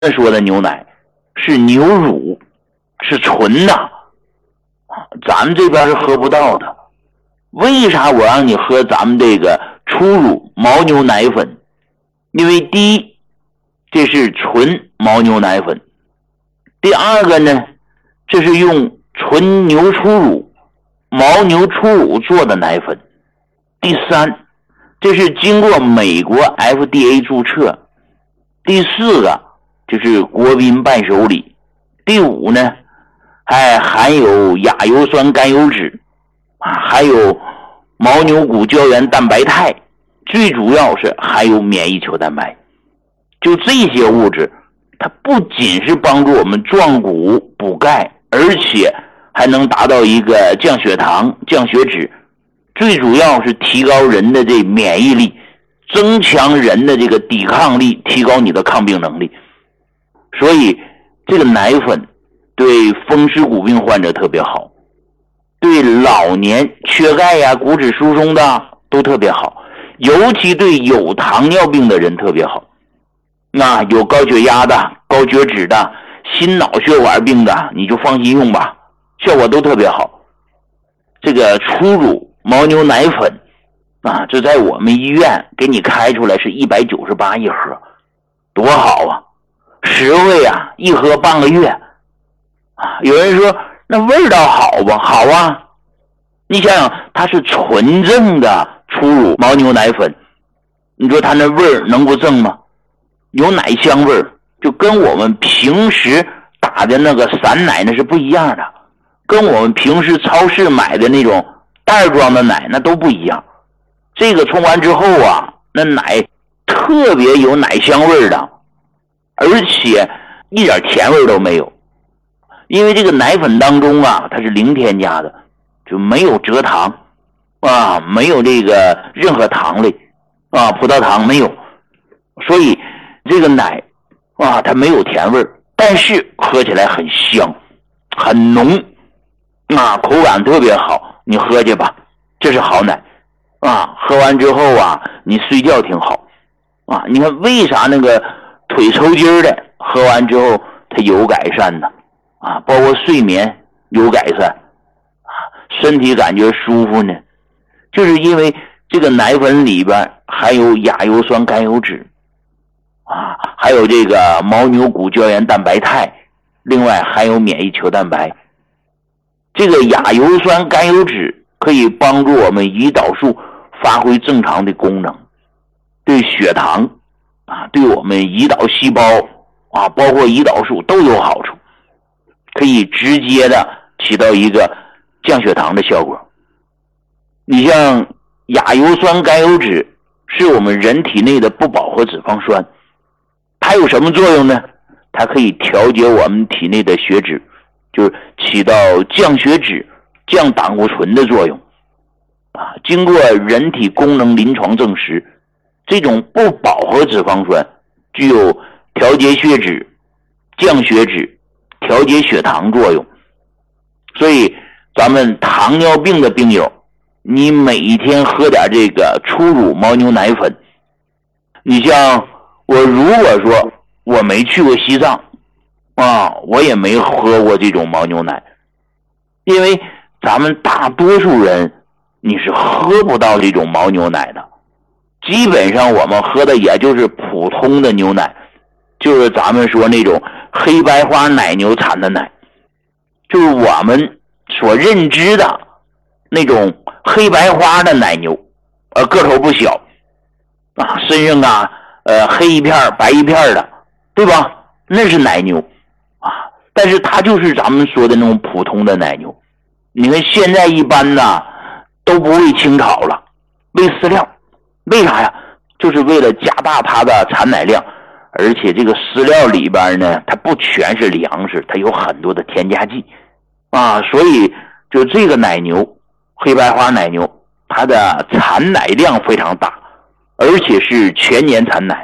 说的牛奶是牛乳，是纯的，咱们这边是喝不到的。为啥我让你喝咱们这个初乳牦牛奶粉？因为第一，这是纯牦牛奶粉；第二个呢，这是用纯牛初乳、牦牛初乳做的奶粉；第三，这是经过美国 FDA 注册；第四个，这是国宾伴手礼；第五呢，还含有亚油酸甘油酯还有牦牛骨胶原蛋白肽，最主要是含有免疫球蛋白。就这些物质，它不仅是帮助我们壮骨补钙，而且还能达到一个降血糖、降血脂，最主要是提高人的这免疫力，增强人的这个抵抗力，提高你的抗病能力。所以这个奶粉对风湿骨病患者特别好，对老年缺钙呀、骨质疏松的都特别好，尤其对有糖尿病的人特别好。那有高血压的、高血脂的、心脑血管病的，你就放心用吧，效果都特别好。这个初乳牦牛奶粉这在我们医院给你开出来是198一盒，多好啊，实惠啊，一盒半个月有人说那味道好吧？好啊，你想想，它是纯正的初乳牦牛奶粉，你说它那味儿能不正吗？有奶香味儿，就跟我们平时打的那个散奶那是不一样的，跟我们平时超市买的那种袋装的奶那都不一样。这个冲完之后那奶特别有奶香味儿的，而且一点甜味都没有。因为这个奶粉当中它是零添加的，就没有蔗糖没有这个任何糖类葡萄糖没有，所以这个奶它没有甜味，但是喝起来很香很浓口感特别好，你喝去吧，这是好奶喝完之后你睡觉挺好你看为啥那个腿抽筋的喝完之后它有改善呢包括睡眠有改善身体感觉舒服呢？就是因为这个奶粉里边含有亚油酸甘油酯还有这个牦牛骨胶原蛋白肽，另外含有免疫球蛋白。这个亚油酸甘油酯可以帮助我们胰岛素发挥正常的功能，对血糖对我们胰岛细胞包括胰岛素都有好处，可以直接的起到一个降血糖的效果。你像亚油酸甘油酯是我们人体内的不饱和脂肪酸，它有什么作用呢？它可以调节我们体内的血脂，就是起到降血脂、降胆固醇的作用经过人体功能临床证实，这种不饱和脂肪酸具有调节血脂、降血脂、调节血糖作用。所以咱们糖尿病的病友，你每一天喝点这个初乳牦牛奶粉。你像我如果说我没去过西藏我也没喝过这种牦牛奶，因为咱们大多数人你是喝不到这种牦牛奶的，基本上我们喝的也就是普通的牛奶，就是咱们说那种黑白花奶牛产的奶，就是我们所认知的那种黑白花的奶牛个头不小身上黑一片白一片的，对吧？那是奶牛但是它就是咱们说的那种普通的奶牛。你看现在一般都不喂清炒了，喂饲料，为啥呀？就是为了加大它的产奶量，而且这个饲料里边呢，它不全是粮食，它有很多的添加剂所以就这个奶牛黑白花奶牛，它的产奶量非常大，而且是全年产奶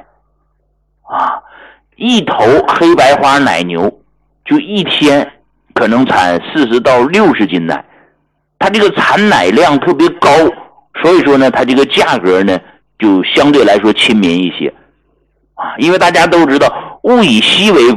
一头黑白花奶牛就一天可能产40到60斤奶，它这个产奶量特别高，所以说呢它这个价格呢就相对来说亲民一些因为大家都知道物以稀为